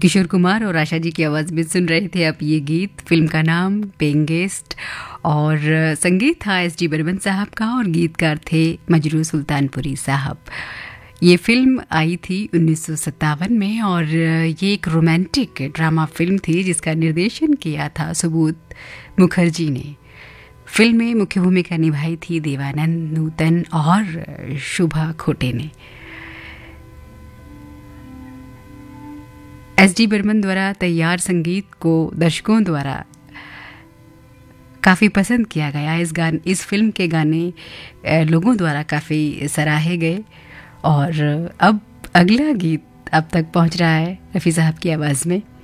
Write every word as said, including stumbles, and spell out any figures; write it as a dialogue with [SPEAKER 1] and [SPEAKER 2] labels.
[SPEAKER 1] किशोर कुमार और आशा जी की आवाज़ में सुन रहे थे आप ये गीत। फिल्म का नाम पेइंग गेस्ट और संगीत था एस डी बर्मन साहब का और गीतकार थे मजरू सुल्तानपुरी साहब। ये फिल्म आई थी उन्नीस सौ सत्तावन में और ये एक रोमांटिक ड्रामा फिल्म थी जिसका निर्देशन किया था सुबोध मुखर्जी ने। फिल्म में मुख्य भूमिका निभाई थी देवानंद नूतन और शुभा खोटे ने। एस डी बर्मन द्वारा तैयार संगीत को दर्शकों द्वारा काफ़ी पसंद किया गया। इस गान इस फिल्म के गाने लोगों द्वारा काफ़ी सराहे गए। और अब अगला गीत अब तक पहुंच रहा है रफ़ी साहब की आवाज़ में।